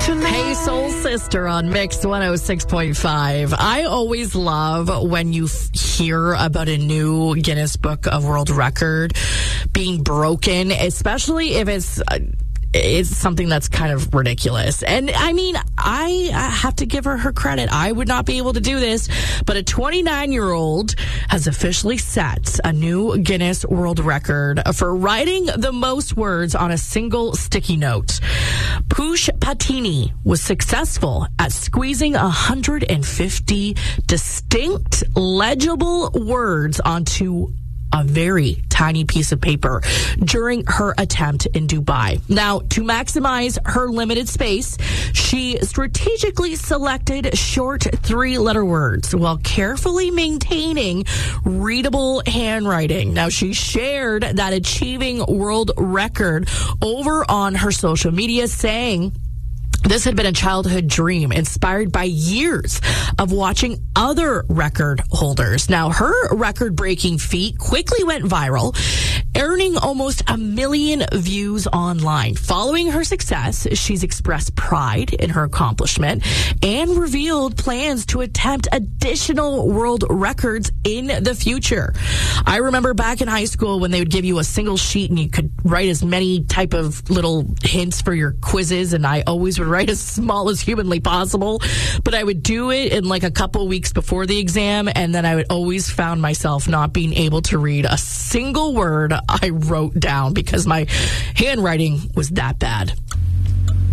tonight. Hey, Soul Sister on Mix 106.5. I always love when you hear about a new Guinness Book of World Record being broken, especially if it's something that's kind of ridiculous. And I mean, I have to give her credit. I would not be able to do this, but a 29-year-old has officially set a new Guinness World Record for writing the most words on a single sticky note. Push Patini was successful at squeezing 150 distinct, legible words onto a very tiny piece of paper during her attempt in Dubai. Now, to maximize her limited space, she strategically selected short 3-letter words while carefully maintaining readable handwriting. Now, she shared that achieving world record over on her social media, saying this had been a childhood dream inspired by years of watching other record holders. Now, her record-breaking feat quickly went viral, earning almost 1 million views online. Following her success, she's expressed pride in her accomplishment and revealed plans to attempt additional world records in the future. I remember back in high school when they would give you a single sheet and you could write as many type of little hints for your quizzes, and I always would write as small as humanly possible, but I would do it in like a couple weeks before the exam, and then I would always found myself not being able to read a single word I wrote down because my handwriting was that bad.